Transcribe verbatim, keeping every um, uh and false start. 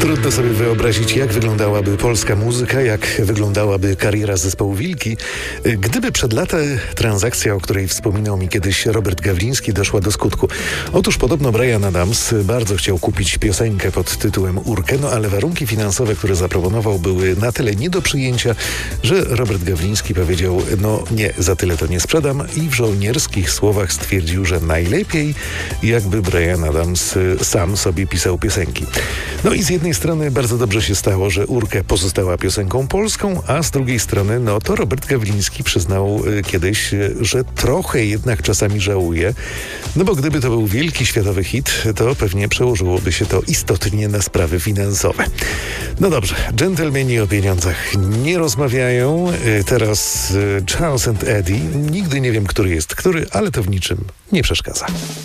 Trudno sobie wyobrazić, jak wyglądałaby polska muzyka, jak wyglądałaby kariera zespołu Wilki, gdyby przed laty transakcja, o której wspominał mi kiedyś Robert Gawliński, doszła do skutku. Otóż podobno Bryan Adams bardzo chciał kupić piosenkę pod tytułem Urkę, no ale warunki finansowe, które zaproponował, były na tyle nie do przyjęcia, że Robert Gawliński powiedział, no nie, za tyle to nie sprzedam i w żołnierskich słowach stwierdził, że najlepiej jakby Bryan Adams sam sobie pisał piosenki. No i z jednej strony bardzo dobrze się stało, że Urkę pozostała piosenką polską, a z drugiej strony, no to Robert Gawliński przyznał y, kiedyś, y, że trochę jednak czasami żałuje, no bo gdyby to był wielki światowy hit, to pewnie przełożyłoby się to istotnie na sprawy finansowe. No dobrze, dżentelmeni o pieniądzach nie rozmawiają. Y, teraz y, Charles and Eddie. Nigdy nie wiem, który jest który, ale to w niczym nie przeszkadza.